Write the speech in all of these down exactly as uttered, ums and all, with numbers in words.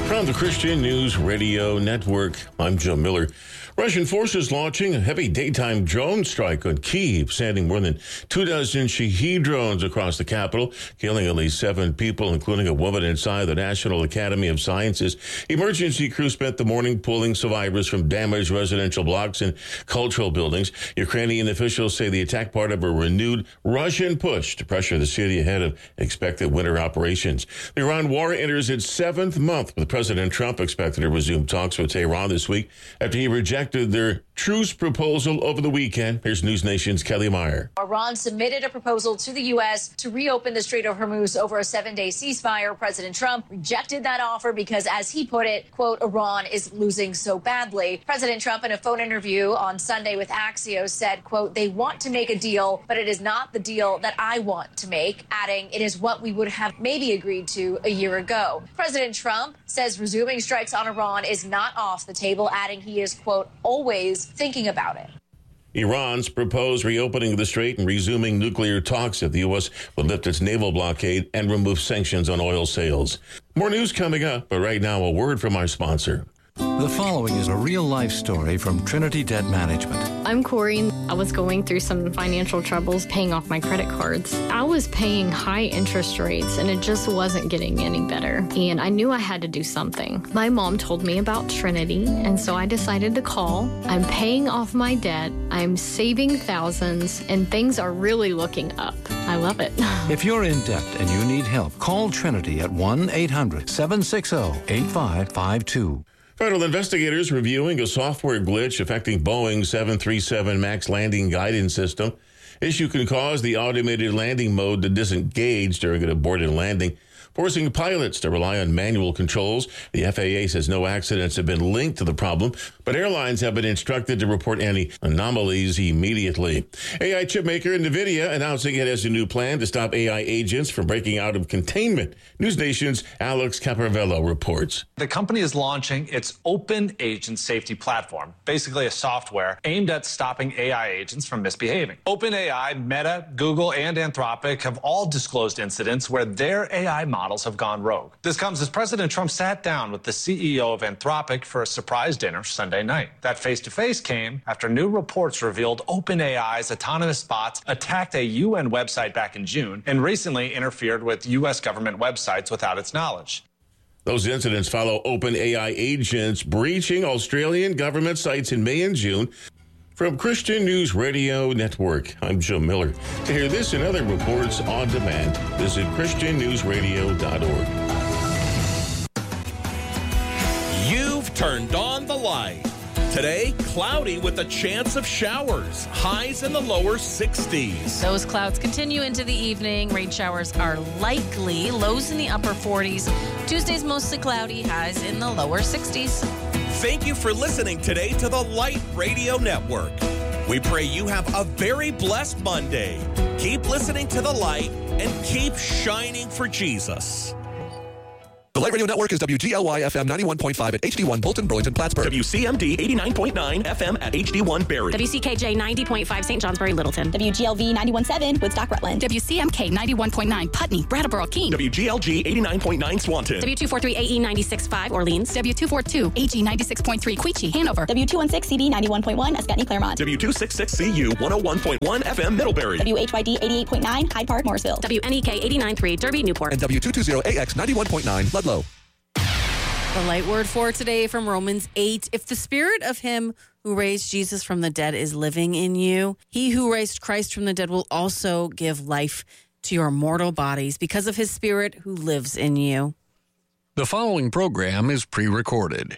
From the Christian News Radio Network, I'm Joe Miller. Russian forces launching a heavy daytime drone strike on Kyiv, sending more than two dozen Shahed drones across the capital, killing at least seven people, including a woman inside the National Academy of Sciences. Emergency crews spent the morning pulling survivors from damaged residential blocks and cultural buildings. Ukrainian officials say the attack part of a renewed Russian push to pressure the city ahead of expected winter operations. The Iran war enters its seventh month, with President Trump expected to resume talks with Tehran this week after he rejected their truce proposal over the weekend. Here's News Nation's Kelly Meyer. Iran submitted a proposal to the U S to reopen the Strait of Hormuz over a seven-day ceasefire. President Trump rejected that offer because, as he put it, quote, Iran is losing so badly. President Trump, in a phone interview on Sunday with Axios, said, quote, they want to make a deal, but it is not the deal that I want to make, adding, it is what we would have maybe agreed to a year ago. President Trump says resuming strikes on Iran is not off the table, adding he is, quote, always thinking about it. Iran's proposed reopening of the strait and resuming nuclear talks if the U S will lift its naval blockade and remove sanctions on oil sales. More news coming up, but right now a word from our sponsor. The following is a real-life story from Trinity Debt Management. I'm Corey. I was going through some financial troubles paying off my credit cards. I was paying high interest rates, and it just wasn't getting any better. And I knew I had to do something. My mom told me about Trinity, and so I decided to call. I'm paying off my debt. I'm saving thousands, and things are really looking up. I love it. If you're in debt and you need help, call Trinity at one eight hundred seven six zero eight five five two. Federal investigators reviewing a software glitch affecting Boeing's seven thirty-seven MAX landing guidance system. Issue can cause the automated landing mode to disengage during an aborted landing, forcing pilots to rely on manual controls. The F A A says no accidents have been linked to the problem, but airlines have been instructed to report any anomalies immediately. A I chipmaker NVIDIA announcing it has a new plan to stop A I agents from breaking out of containment. News Nation's Alex Caparvello reports. The company is launching its Open Agent Safety Platform, basically a software aimed at stopping A I agents from misbehaving. OpenAI, Meta, Google, and Anthropic have all disclosed incidents where their A I models have gone rogue. This comes as President Trump sat down with the C E O of Anthropic for a surprise dinner Sunday night. That face-to-face came after new reports revealed OpenAI's autonomous bots attacked a U N website back in June and recently interfered with U S government websites without its knowledge. Those incidents follow OpenAI agents breaching Australian government sites in May and June. From Christian News Radio Network, I'm Joe Miller. To hear this and other reports on demand, visit christian news radio dot org. You've turned on the light. Today, cloudy with a chance of showers. Highs in the lower sixties. Those clouds continue into the evening. Rain showers are likely. Lows in the upper forties. Tuesday's mostly cloudy. Highs in the lower sixties. Thank you for listening today to the Light Radio Network. We pray you have a very blessed Monday. Keep listening to the light and keep shining for Jesus. The Light Radio Network is W G L Y F M ninety-one point five at H D one Bolton, Burlington, Plattsburgh. W C M D eighty-nine point nine F M at H D one Barrie. W C K J ninety point five Saint Johnsbury, Littleton. W G L V ninety-one point seven Woodstock, Rutland. W C M K ninety-one point nine Putney, Brattleboro, Keene. W G L G eighty-nine point nine Swanton. W two forty-three A E ninety-six point five Orleans. W two forty-two A G ninety-six point three Queechee, Hanover. W two sixteen C B ninety-one point one Escutney, Claremont. W two sixty-six C U one oh one point one F M Middlebury. W H Y D eighty-eight point nine Hyde Park, Morrisville. W N E K eighty-nine point three Derby, Newport. And W two twenty A X ninety-one point nine Ludlow. The light word for today from Romans eight. If the spirit of him who raised Jesus from the dead is living in you, he who raised Christ from the dead will also give life to your mortal bodies because of his spirit who lives in you. The following program is pre-recorded.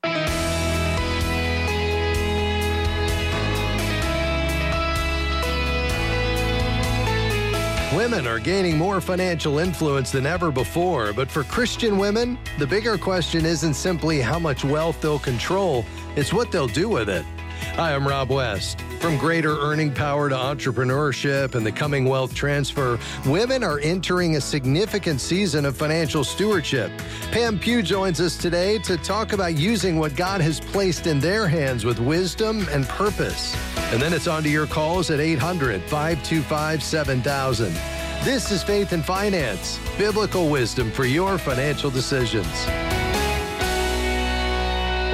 Women are gaining more financial influence than ever before, but for Christian women, the bigger question isn't simply how much wealth they'll control, it's what they'll do with it. Hi, I'm Rob West. From greater earning power to entrepreneurship and the coming wealth transfer, women are entering a significant season of financial stewardship. Pam Pugh joins us today to talk about using what God has placed in their hands with wisdom and purpose. And then it's on to your calls at eight hundred, five two five, seven thousand. This is Faith and Finance, biblical wisdom for your financial decisions.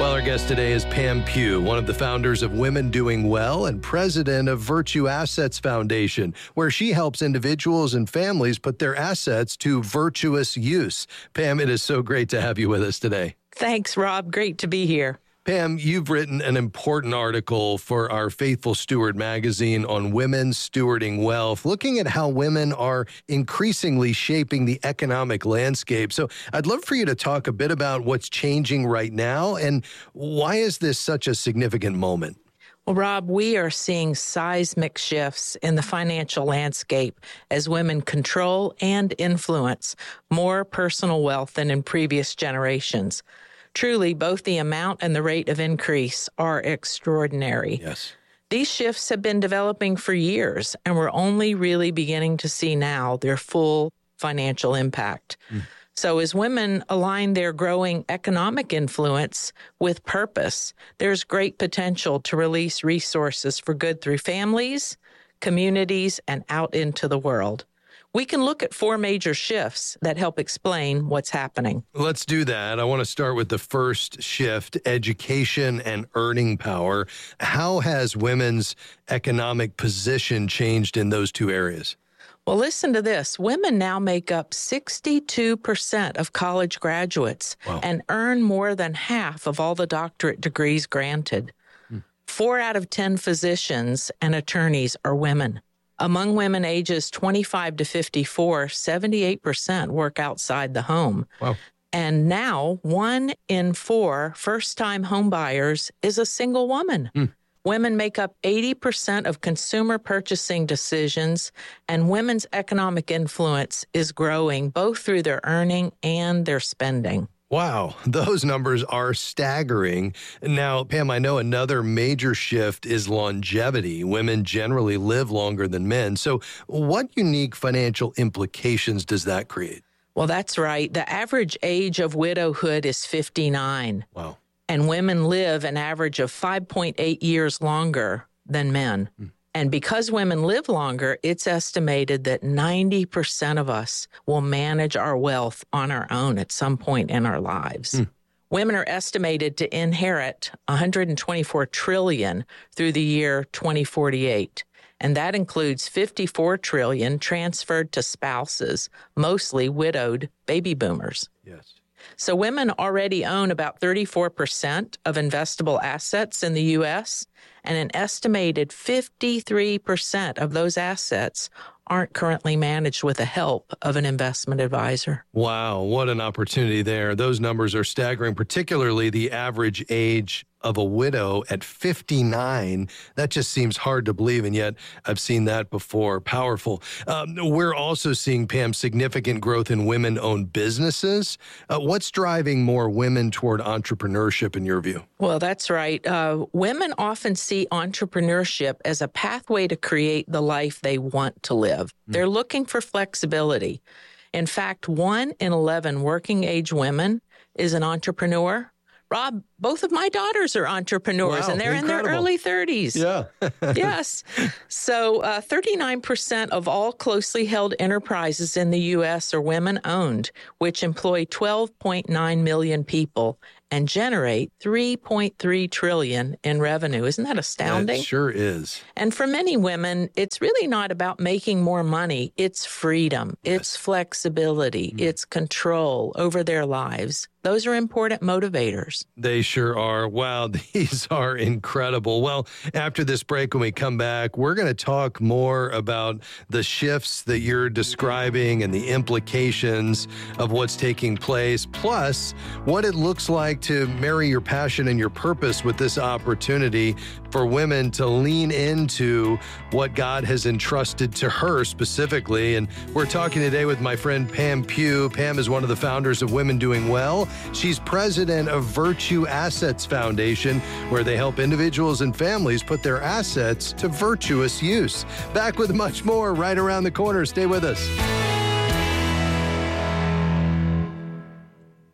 Well, our guest today is Pam Pugh, one of the founders of Women Doing Well and president of Virtue Assets Foundation, where she helps individuals and families put their assets to virtuous use. Pam, it is so great to have you with us today. Thanks, Rob. Great to be here. Pam, you've written an important article for our Faithful Steward magazine on women stewarding wealth, looking at how women are increasingly shaping the economic landscape. So I'd love for you to talk a bit about what's changing right now and why is this such a significant moment? Well, Rob, we are seeing seismic shifts in the financial landscape as women control and influence more personal wealth than in previous generations. Truly, both the amount and the rate of increase are extraordinary. Yes. These shifts have been developing for years, and we're only really beginning to see now their full financial impact. Mm. So as women align their growing economic influence with purpose, there's great potential to release resources for good through families, communities, and out into the world. We can look at four major shifts that help explain what's happening. Let's do that. I want to start with the first shift, education and earning power. How has women's economic position changed in those two areas? Well, listen to this. Women now make up sixty-two percent of college graduates wow. and earn more than half of all the doctorate degrees granted. Hmm. Four out of ten physicians and attorneys are women. Among women ages twenty-five to fifty-four, seventy-eight percent work outside the home. Wow. And now one in four first-time homebuyers is a single woman. Hmm. Women make up eighty percent of consumer purchasing decisions, and women's economic influence is growing both through their earning and their spending. Wow, those numbers are staggering. Now, Pam, I know another major shift is longevity. Women generally live longer than men. So what unique financial implications does that create? Well, that's right. The average age of widowhood is fifty-nine. Wow. And women live an average of five point eight years longer than men. Hmm. And because women live longer, it's estimated that ninety percent of us will manage our wealth on our own at some point in our lives. Hmm. Women are estimated to inherit one hundred twenty-four trillion dollars through the year twenty forty-eight. And that includes fifty-four trillion dollars transferred to spouses, mostly widowed baby boomers. Yes. So women already own about thirty-four percent of investable assets in the U S, and an estimated fifty-three percent of those assets aren't currently managed with the help of an investment advisor. Wow, what an opportunity there. Those numbers are staggering, particularly the average age of a widow at fifty-nine. That just seems hard to believe, and yet I've seen that before. Powerful. Um, we're also seeing, Pam, significant growth in women-owned businesses. Uh, what's driving more women toward entrepreneurship in your view? Well, that's right. Uh, women often see entrepreneurship as a pathway to create the life they want to live. Mm. They're looking for flexibility. In fact, one in eleven working-age women is an entrepreneur. Rob, both of my daughters are entrepreneurs, wow, and they're incredible. in their early thirties. Yeah. Yes. So uh, thirty-nine percent of all closely held enterprises in the U S are women-owned, which employ twelve point nine million people and generate three point three trillion dollars in revenue. Isn't that astounding? It sure is. And for many women, it's really not about making more money. It's freedom. Yes. It's flexibility. Mm. It's control over their lives. Those are important motivators. They sure are. Wow, these are incredible. Well, after this break, when we come back, we're going to talk more about the shifts that you're describing and the implications of what's taking place, plus what it looks like to marry your passion and your purpose with this opportunity for women to lean into what God has entrusted to her specifically. And we're talking today with my friend Pam Pugh. Pam is one of the founders of Women Doing Well. She's president of Virtue Assets Foundation, where they help individuals and families put their assets to virtuous use. Back with much more right around the corner. Stay with us.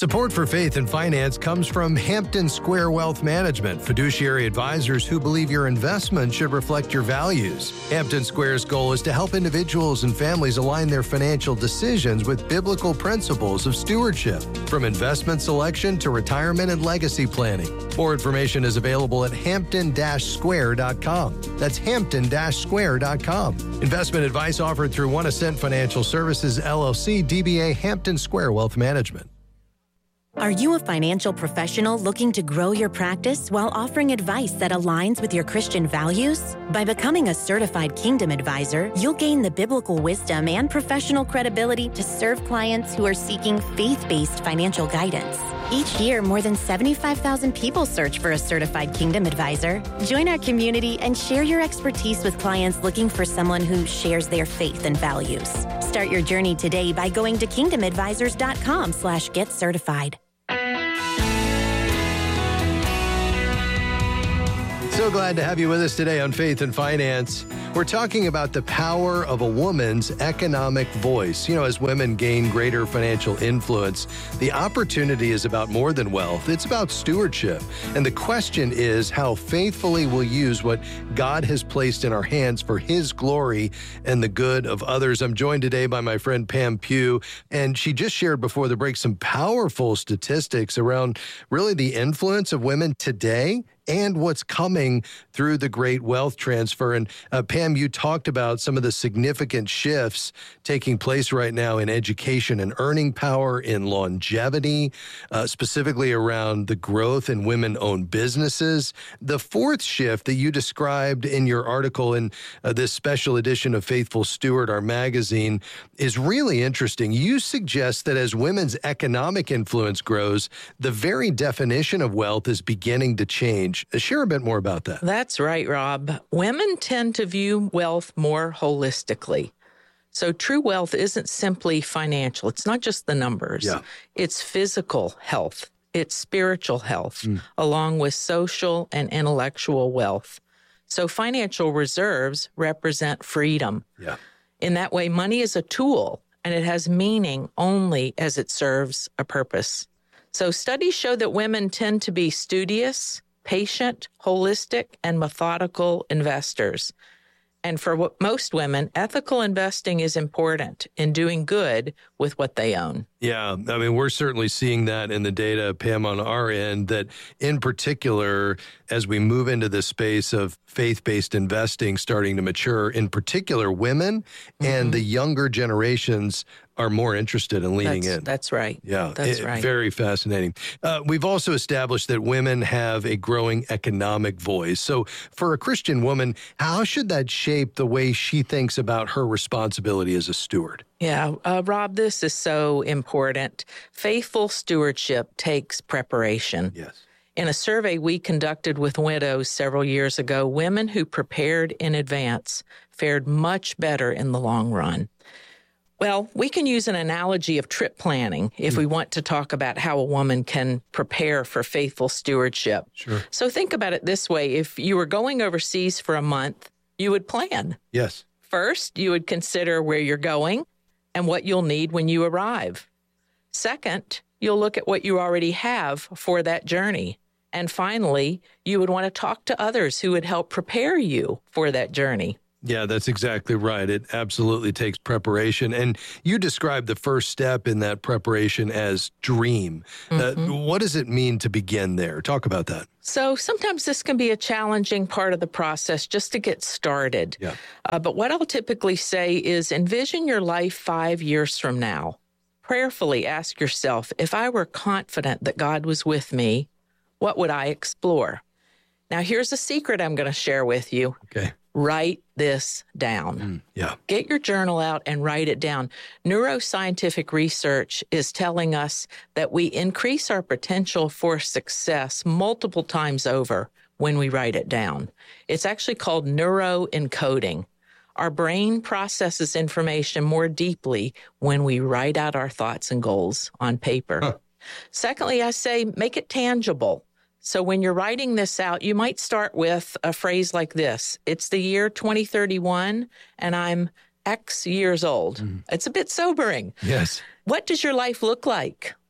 Support for Faith and Finance comes from Hampton Square Wealth Management, fiduciary advisors who believe your investment should reflect your values. Hampton Square's goal is to help individuals and families align their financial decisions with biblical principles of stewardship, from investment selection to retirement and legacy planning. More information is available at hampton dash square dot com. That's hampton dash square dot com. Investment advice offered through One Ascent Financial Services, L L C, D B A Hampton Square Wealth Management. Are you a financial professional looking to grow your practice while offering advice that aligns with your Christian values? By becoming a certified Kingdom Advisor, you'll gain the biblical wisdom and professional credibility to serve clients who are seeking faith-based financial guidance. Each year, more than seventy-five thousand people search for a certified Kingdom Advisor. Join our community and share your expertise with clients looking for someone who shares their faith and values. Start your journey today by going to kingdom advisors dot com slash get certified. So glad to have you with us today on Faith and Finance. We're talking about the power of a woman's economic voice. You know, as women gain greater financial influence, the opportunity is about more than wealth. It's about stewardship. And the question is how faithfully we'll use what God has placed in our hands for His glory and the good of others. I'm joined today by my friend Pam Pugh, and she just shared before the break some powerful statistics around really the influence of women today and what's coming through the great wealth transfer. And uh, Pam, you talked about some of the significant shifts taking place right now in education and earning power, in longevity, uh, specifically around the growth in women-owned businesses. The fourth shift that you described in your article in uh, this special edition of Faithful Steward, our magazine, is really interesting. You suggest that as women's economic influence grows, the very definition of wealth is beginning to change. Share a bit more about that. That's right, Rob. Women tend to view wealth more holistically. So true wealth isn't simply financial. It's not just the numbers. Yeah. It's physical health. It's spiritual health, mm. along with social and intellectual wealth. So financial reserves represent freedom. Yeah. In that way, money is a tool, and it has meaning only as it serves a purpose. So studies show that women tend to be studious, patient, holistic, and methodical investors. And for what most women, ethical investing is important in doing good with what they own. Yeah, I mean, we're certainly seeing that in the data, Pam, on our end, that in particular, as we move into the space of faith-based investing starting to mature, in particular, women mm-hmm. and the younger generations are more interested in leaning that's, in. That's right. Yeah, that's it, right. Very fascinating. Uh, we've also established that women have a growing economic voice. So for a Christian woman, how should that shape the way she thinks about her responsibility as a steward? Yeah, uh, Rob, this is so important. Faithful stewardship takes preparation. Yes. In a survey we conducted with widows several years ago, women who prepared in advance fared much better in the long run. Well, we can use an analogy of trip planning if we want to talk about how a woman can prepare for faithful stewardship. Sure. So think about it this way. If you were going overseas for a month, you would plan. Yes. First, you would consider where you're going and what you'll need when you arrive. Second, you'll look at what you already have for that journey. And finally, you would want to talk to others who would help prepare you for that journey. Yeah, that's exactly right. It absolutely takes preparation. And you described the first step in that preparation as dream. Mm-hmm. Uh, what does it mean to begin there? Talk about that. So sometimes this can be a challenging part of the process just to get started. Yeah. Uh, but what I'll typically say is envision your life five years from now. Prayerfully ask yourself, if I were confident that God was with me, what would I explore? Now, here's a secret I'm going to share with you. Okay. Write this down. Mm, yeah. Get your journal out and write it down. Neuroscientific research is telling us that we increase our potential for success multiple times over when we write it down. It's actually called neuroencoding. Our brain processes information more deeply when we write out our thoughts and goals on paper. Huh. Secondly, I say make it tangible. So when you're writing this out, you might start with a phrase like this. It's the year twenty thirty-one, and I'm X years old. Mm. It's a bit sobering. Yes. What does your life look like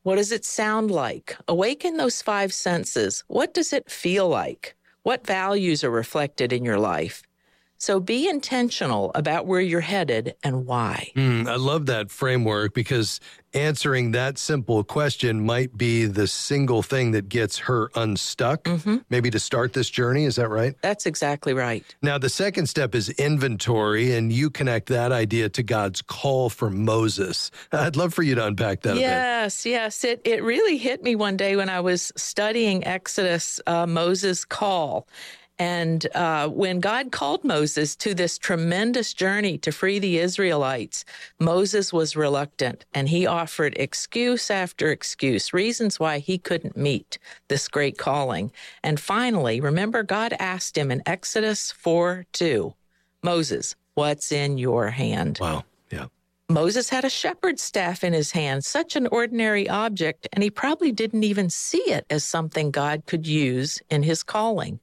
What does it sound like? Awaken those five senses. What does it feel like? What values are reflected in your life? So be intentional about where you're headed and why. Mm, I love that framework because answering that simple question might be the single thing that gets her unstuck, mm-hmm. maybe to start this journey. Is that right? That's exactly right. Now, the second step is inventory, and you connect that idea to God's call for Moses. I'd love for you to unpack that yes, a bit. Yes, yes. It, it really hit me one day when I was studying Exodus, uh, Moses' call. And uh, when God called Moses to this tremendous journey to free the Israelites, Moses was reluctant, and he offered excuse after excuse, reasons why he couldn't meet this great calling. And finally, remember, God asked him in Exodus four two, Moses, what's in your hand? Wow, yeah. Moses had a shepherd's staff in his hand, such an ordinary object, and he probably didn't even see it as something God could use in his calling.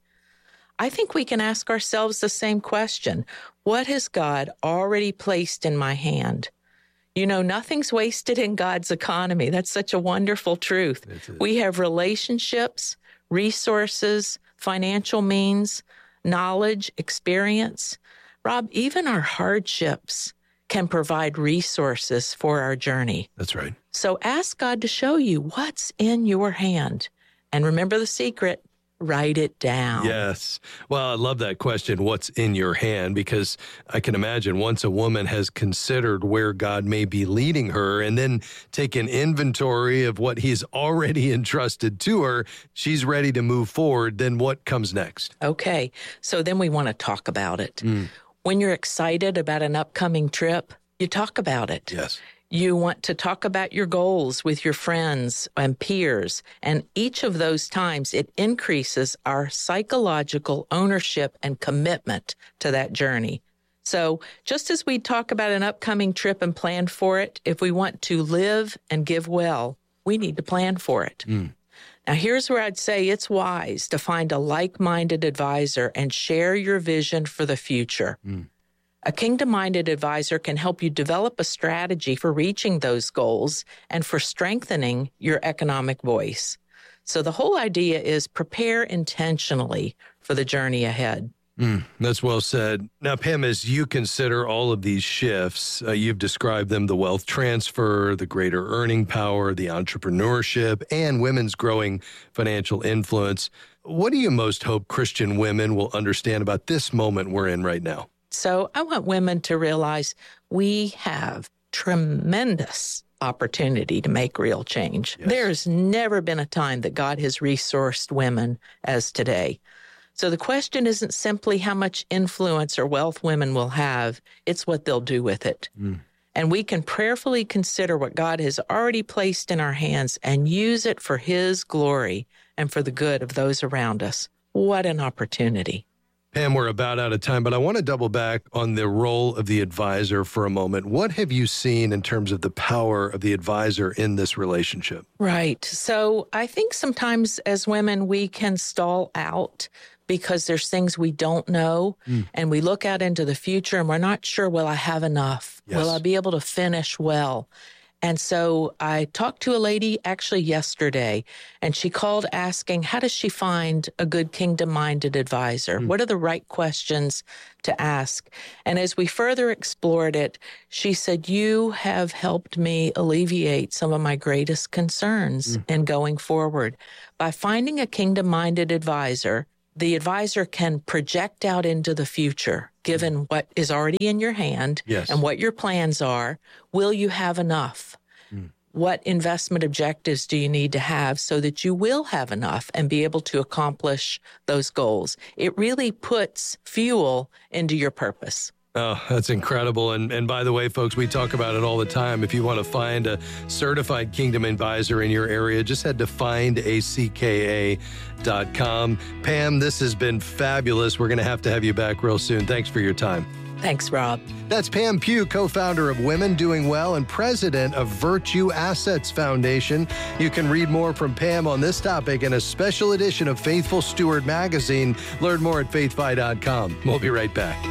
I think we can ask ourselves the same question. What has God already placed in my hand? You know, nothing's wasted in God's economy. That's such a wonderful truth. We have relationships, resources, financial means, knowledge, experience. Rob, even our hardships can provide resources for our journey. That's right. So ask God to show you what's in your hand. And remember the secret. Write it down. Yes. Well, I love that question, what's in your hand? Because I can imagine once a woman has considered where God may be leading her and then taken inventory of what he's already entrusted to her, she's ready to move forward. Then what comes next? Okay. So then we want to talk about it. Mm. When you're excited about an upcoming trip, you talk about it. Yes. You want to talk about your goals with your friends and peers, and each of those times it increases our psychological ownership and commitment to that journey. So just as we talk about an upcoming trip and plan for it, if we want to live and give well, we need to plan for it. Mm. Now, here's where I'd say it's wise to find a like-minded advisor and share your vision for the future. Mm. A kingdom-minded advisor can help you develop a strategy for reaching those goals and for strengthening your economic voice. So the whole idea is prepare intentionally for the journey ahead. Mm, that's well said. Now, Pam, as you consider all of these shifts, uh, you've described them, the wealth transfer, the greater earning power, the entrepreneurship, and women's growing financial influence. What do you most hope Christian women will understand about this moment we're in right now? So I want women to realize we have tremendous opportunity to make real change. Yes. There's never been a time that God has resourced women as today. So the question isn't simply how much influence or wealth women will have, it's what they'll do with it. Mm. And we can prayerfully consider what God has already placed in our hands and use it for his glory and for the good of those around us. What an opportunity. Pam, we're about out of time, but I want to double back on the role of the advisor for a moment. What have you seen in terms of the power of the advisor in this relationship? Right. So I think sometimes as women, we can stall out because there's things we don't know, mm. and we look out into the future and we're not sure, will I have enough? Yes. Will I be able to finish well? And so I talked to a lady actually yesterday, and she called asking, how does she find a good kingdom-minded advisor? Mm. What are the right questions to ask? And as we further explored it, she said, you have helped me alleviate some of my greatest concerns mm. in going forward. By finding a kingdom-minded advisor, the advisor can project out into the future, given what is already in your hand yes. and what your plans are. Will you have enough? Mm. What investment objectives do you need to have so that you will have enough and be able to accomplish those goals? It really puts fuel into your purpose. Oh, that's incredible. And and by the way, folks, we talk about it all the time. If you want to find a certified Kingdom advisor in your area, just head to find a c k a dot com. Pam, this has been fabulous. We're going to have to have you back real soon. Thanks for your time. Thanks, Rob. That's Pam Pugh, co-founder of Women Doing Well and president of Virtue Assets Foundation. You can read more from Pam on this topic in a special edition of Faithful Steward magazine. Learn more at faith fi dot com. We'll be right back.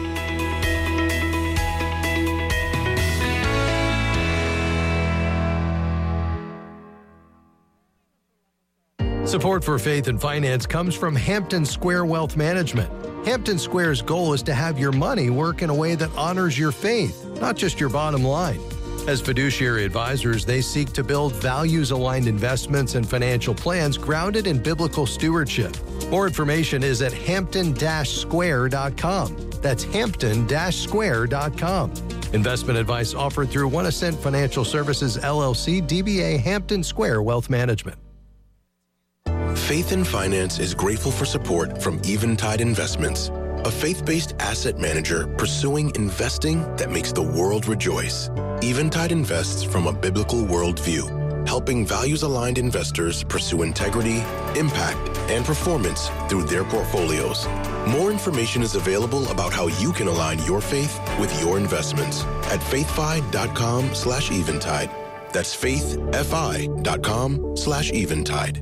Support for Faith and Finance comes from Hampton Square Wealth Management. Hampton Square's goal is to have your money work in a way that honors your faith, not just your bottom line. As fiduciary advisors, they seek to build values-aligned investments and financial plans grounded in biblical stewardship. More information is at hampton dash square dot com. That's hampton dash square dot com. Investment advice offered through One Ascent Financial Services, L L C, D B A Hampton Square Wealth Management. Faith and Finance is grateful for support from Eventide Investments, a faith-based asset manager pursuing investing that makes the world rejoice. Eventide invests from a biblical worldview, helping values-aligned investors pursue integrity, impact, and performance through their portfolios. More information is available about how you can align your faith with your investments at faithfi.com slash eventide. That's faithfi.com slash eventide.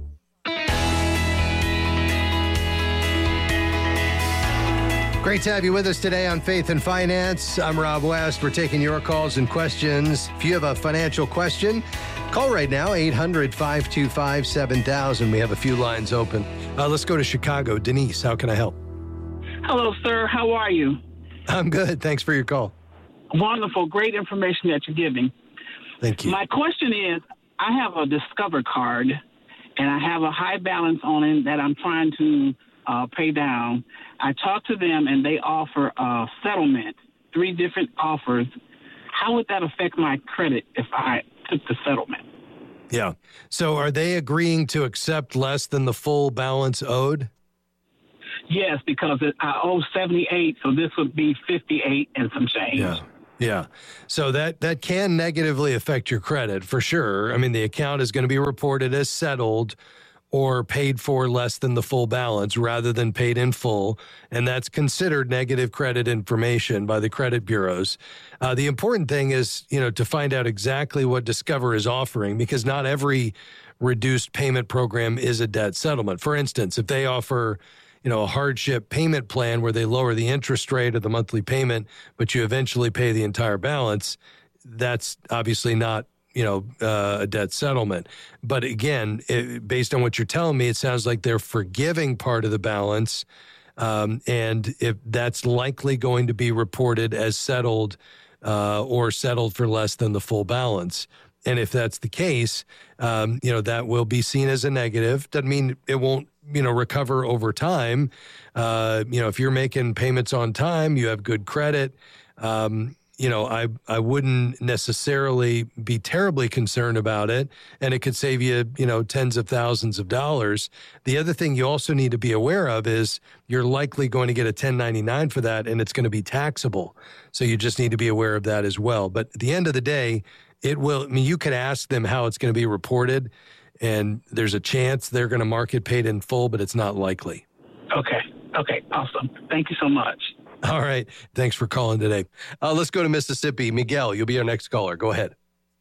Great to have you with us today on Faith and Finance. I'm Rob West. We're taking your calls and questions. If you have a financial question, call right now, eight hundred, five two five, seven thousand. We have a few lines open. Uh, let's go to Chicago. Denise, how can I help? Hello, sir. How are you? I'm good. Thanks for your call. Wonderful. Great information that you're giving. Thank you. My question is, I have a Discover card, and I have a high balance on it that I'm trying to uh, pay down. I talked to them, and they offer a settlement, three different offers. How would that affect my credit if I took the settlement? Yeah. So are they agreeing to accept less than the full balance owed? Yes, because it, I owe seventy-eight, so this would be fifty-eight and some change. Yeah. Yeah. So that, that can negatively affect your credit for sure. I mean, the account is going to be reported as settled or paid for less than the full balance rather than paid in full. And that's considered negative credit information by the credit bureaus. Uh, the important thing is, you know, to find out exactly what Discover is offering, because not every reduced payment program is a debt settlement. For instance, if they offer, you know, a hardship payment plan where they lower the interest rate of the monthly payment, but you eventually pay the entire balance, that's obviously not, you know, uh, a debt settlement. But again, it, based on what you're telling me, it sounds like they're forgiving part of the balance. Um, and if that's likely going to be reported as settled uh, or settled for less than the full balance. And if that's the case, um, you know, that will be seen as a negative. Doesn't mean it won't, you know, recover over time. Uh, you know, if you're making payments on time, you have good credit, um, you know, I, I wouldn't necessarily be terribly concerned about it, and it could save you, you know, tens of thousands of dollars. The other thing you also need to be aware of is you're likely going to get a ten ninety-nine for that, and it's going to be taxable. So you just need to be aware of that as well. But at the end of the day, it will, I mean, you could ask them how it's going to be reported, and there's a chance they're going to mark it paid in full, but it's not likely. Okay. Okay. Awesome. Thank you so much. All right. Thanks for calling today. Uh, let's go to Mississippi. Miguel, you'll be our next caller. Go ahead.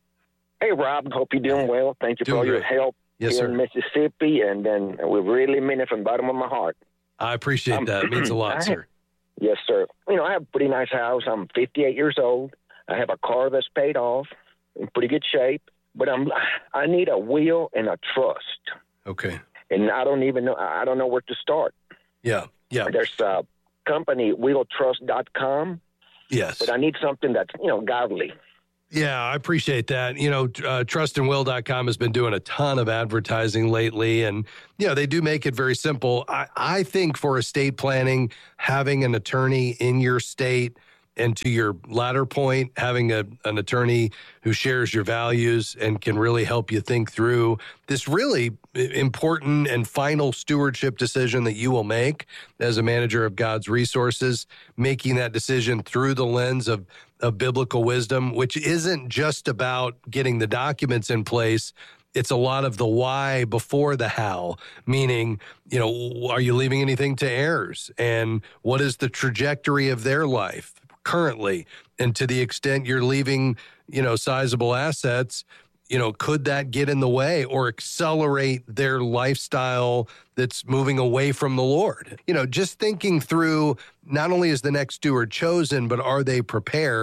Hey, Rob. Hope you're doing well. Thank you Doing for all your great. help Yes, here sir. in Mississippi, and then we really mean it from the bottom of my heart. I appreciate Um, that. It means a lot, I- sir. Yes, sir. You know, I have a pretty nice house. I'm fifty-eight years old. I have a car that's paid off, in pretty good shape, but I'm I need a will and a trust, Okay. and I don't even know I don't know where to start. Yeah. Yeah. There's a company, will trust dot com. Yes. But I need something that's, you know, godly. Yeah, I appreciate that. You know, uh, trust and will dot com has been doing a ton of advertising lately, and, you know, they do make it very simple. I, I think for estate planning, having an attorney in your state, and to your latter point, having a, an attorney who shares your values and can really help you think through this really important and final stewardship decision that you will make as a manager of God's resources, making that decision through the lens of, of biblical wisdom, which isn't just about getting the documents in place. It's a lot of the why before the how, meaning, you know, are you leaving anything to heirs? And what is the trajectory of their life currently? And to the extent you're leaving, you know, sizable assets, you know, could that get in the way or accelerate their lifestyle that's moving away from the Lord? You know, just thinking through, not only is the next steward chosen, but are they prepared?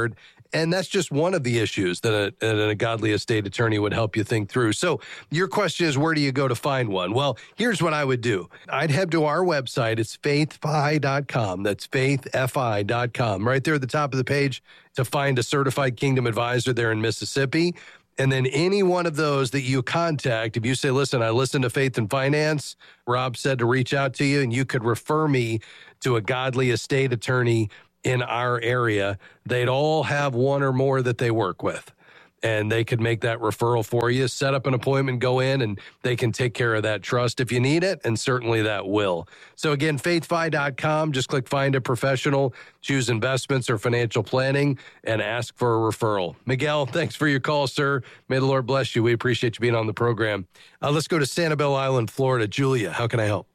And that's just one of the issues that a, that a godly estate attorney would help you think through. So your question is, where do you go to find one? Well, here's what I would do. I'd head to our website. It's faith fi dot com. That's faith fi dot com. Right there at the top of the page to find a certified Kingdom advisor there in Mississippi. And then any one of those that you contact, if you say, listen, I listened to Faith and Finance, Rob said to reach out to you, and you could refer me to a godly estate attorney in our area, they'd all have one or more that they work with. And they could make that referral for you, set up an appointment, go in, and they can take care of that trust if you need it, and certainly that will. So again, faith fi dot com, just click Find a Professional, choose investments or financial planning, and ask for a referral. Miguel, thanks for your call, sir. May the Lord bless you. We appreciate you being on the program. Uh, let's go to Sanibel Island, Florida. Julia, how can I help?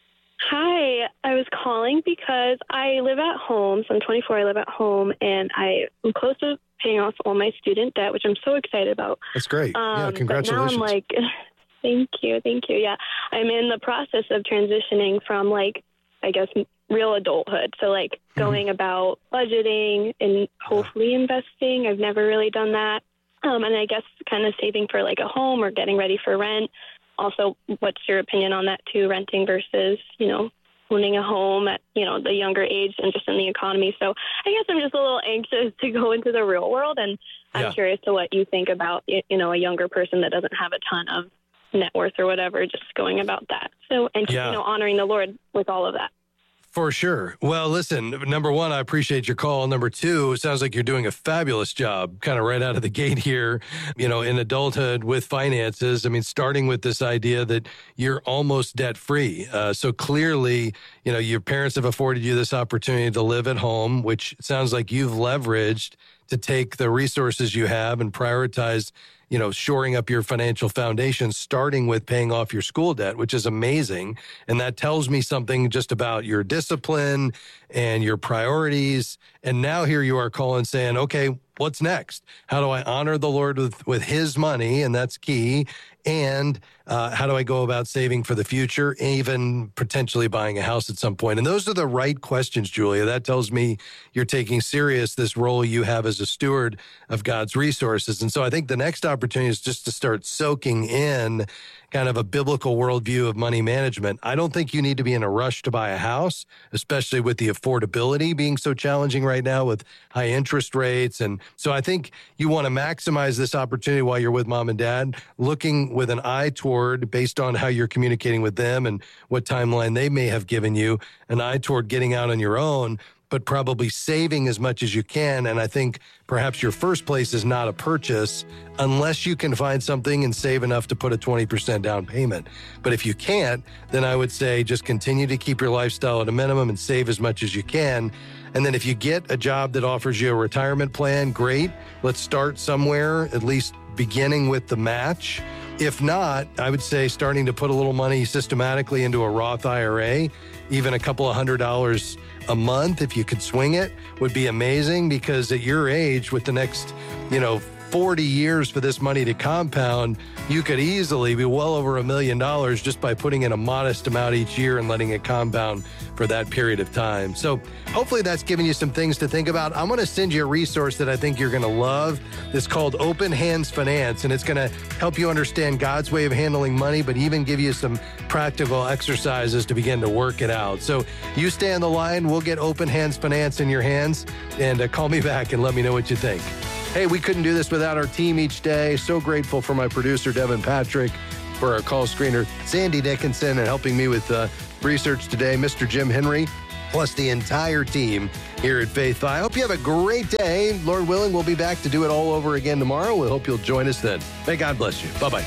Hi, I was calling because I live at home. So I'm twenty-four, I live at home, and I am close to paying off all my student debt, which I'm so excited about. That's great. Um, yeah, congratulations. But now I'm like, thank you, thank you. Yeah, I'm in the process of transitioning from, like, I guess, real adulthood. So, like, mm-hmm. going about budgeting and hopefully investing. I've never really done that. Um, and I guess kind of saving for, like, a home or getting ready for rent. Also, what's your opinion on that, too, renting versus, you know, owning a home at, you know, the younger age and just in the economy. So I guess I'm just a little anxious to go into the real world, and I'm yeah. curious to what you think about, you know, a younger person that doesn't have a ton of net worth or whatever, just going about that. So, and, yeah. you know, honoring the Lord with all of that. For sure. Well, listen, number one, I appreciate your call. Number two, it sounds like you're doing a fabulous job kind of right out of the gate here, you know, in adulthood with finances. I mean, starting with this idea that you're almost debt free. Uh, so clearly, you know, your parents have afforded you this opportunity to live at home, which sounds like you've leveraged to take the resources you have and prioritize, you know, shoring up your financial foundation, starting with paying off your school debt, which is amazing. And that tells me something just about your discipline and your priorities. And now here you are calling saying, okay, what's next? How do I honor the Lord with, with his money? And that's key. And uh, how do I go about saving for the future, even potentially buying a house at some point? And those are the right questions, Julia. That tells me you're taking serious this role you have as a steward of God's resources. And so I think the next opportunity is just to start soaking in kind of a biblical worldview of money management. I don't think you need to be in a rush to buy a house, especially with the affordability being so challenging right now with high interest rates. And so I think you want to maximize this opportunity while you're with mom and dad, looking with an eye toward, based on how you're communicating with them and what timeline they may have given you, an eye toward getting out on your own, but probably saving as much as you can. And I think perhaps your first place is not a purchase unless you can find something and save enough to put a twenty percent down payment. But if you can't, then I would say just continue to keep your lifestyle at a minimum and save as much as you can. And then if you get a job that offers you a retirement plan, great. Let's start somewhere, at least beginning with the match. If not, I would say starting to put a little money systematically into a Roth I R A, even a couple of hundred dollars a month, if you could swing it, would be amazing, because at your age, with the next, you know, forty years for this money to compound, you could easily be well over a million dollars just by putting in a modest amount each year and letting it compound for that period of time. So hopefully that's giving you some things to think about. I'm going to send you a resource that I think you're going to love. It's called Open Hands Finance, and it's going to help you understand God's way of handling money, but even give you some practical exercises to begin to work it out. So you stay on the line. We'll get Open Hands Finance in your hands, and uh, call me back and let me know what you think. Hey, we couldn't do this without our team each day. So grateful for my producer, Devin Patrick, for our call screener, Sandy Dickinson, and helping me with uh, research today, Mister Jim Henry, plus the entire team here at Faith Fi. I hope you have a great day. Lord willing, we'll be back to do it all over again tomorrow. We hope you'll join us then. May God bless you. Bye-bye.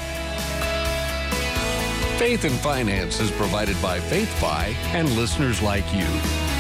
Faith and Finance is provided by Faith Fi and listeners like you.